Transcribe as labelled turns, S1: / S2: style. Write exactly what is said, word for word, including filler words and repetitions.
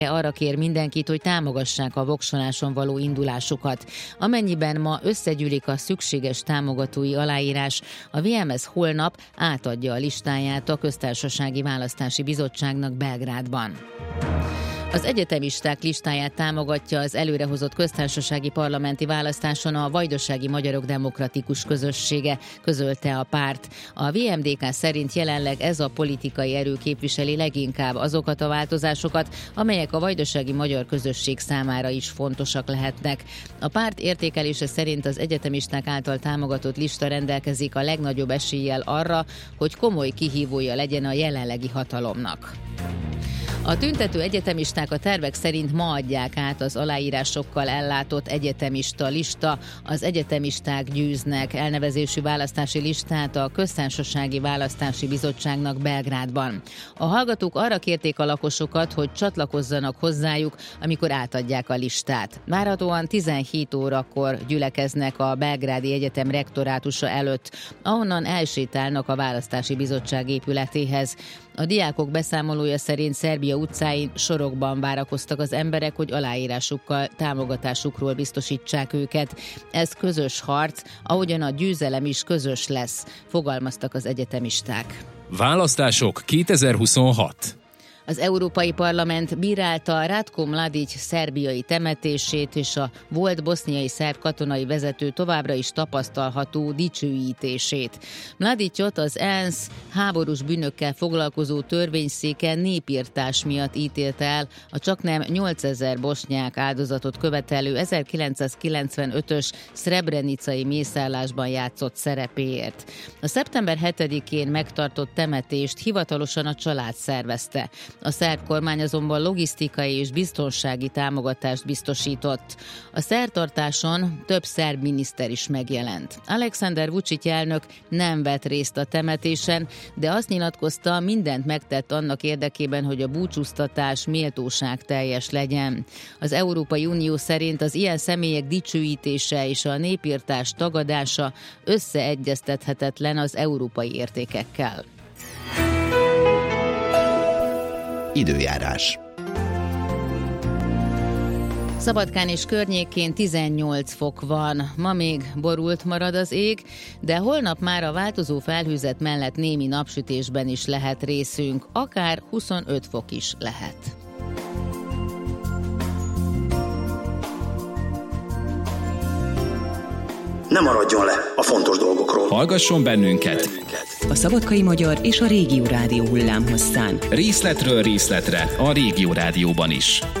S1: Arra kér mindenkit, hogy támogassák a voksoláson való indulásukat. Amennyiben ma összegyűlik a szükséges támogatói aláírás, a vé em es holnap átadja a listáját a Köztársasági Választási Bizottságnak Belgrádban. Az egyetemisták listáját támogatja az előrehozott köztársasági parlamenti választáson a Vajdasági Magyarok Demokratikus Közössége, közölte a párt. A vé em dé ká szerint jelenleg ez a politikai erő képviseli leginkább azokat a változásokat, amelyek a vajdasági magyar közösség számára is fontosak lehetnek. A párt értékelése szerint az egyetemisták által támogatott lista rendelkezik a legnagyobb eséllyel arra, hogy komoly kihívója legyen a jelenlegi hatalomnak. A tüntető egyetemisták a tervek szerint ma adják át az aláírásokkal ellátott egyetemista lista, az egyetemisták győznek elnevezésű választási listát a Köztársasági Választási Bizottságnak Belgrádban. A hallgatók arra kérték a lakosokat, hogy csatlakozzanak hozzájuk, amikor átadják a listát. Várhatóan tizenhét órakor gyülekeznek a Belgrádi Egyetem rektorátusa előtt, ahonnan elsétálnak a Választási Bizottság épületéhez. A diákok beszámolója szerint Szerbia utcáin sorokban várakoztak az emberek, hogy aláírásukkal támogatásukról biztosítsák őket. Ez közös harc, ahogyan a győzelem is közös lesz, fogalmaztak az egyetemisták.
S2: Választások kétezer-huszonhat.
S1: Az Európai Parlament bírálta Ratko Mladić szerbiai temetését és a volt boszniai szerb katonai vezető továbbra is tapasztalható dicsőítését. Mladićot az ENSZ háborús bűnökkel foglalkozó törvényszéke népirtás miatt ítélte el a csaknem nyolcezer bosnyák áldozatot követelő ezerkilencszázkilencvenötös szrebrenicai mészárlásban játszott szerepéért. A szeptember hetedikén megtartott temetést hivatalosan a család szervezte. A szerb kormány azonban logisztikai és biztonsági támogatást biztosított. A szertartáson több szerb miniszter is megjelent. Aleksandar Vučić elnök nem vett részt a temetésen, de azt nyilatkozta, mindent megtett annak érdekében, hogy a búcsúztatás méltóságteljes legyen. Az Európai Unió szerint az ilyen személyek dicsőítése és a népirtás tagadása összeegyeztethetetlen az európai értékekkel.
S3: Időjárás.
S1: Szabadkán és környékén tizennyolc fok van. Ma még borult marad az ég, de holnap már a változó felhőzet mellett némi napsütésben is lehet részünk, akár huszonöt fok is lehet.
S4: Ne maradjon le a fontos dolgokról.
S2: Hallgasson bennünket!
S5: A Szabadkai Magyar és a Régió Rádió hullámhosszán.
S2: Részletről részletre a Régió Rádióban is.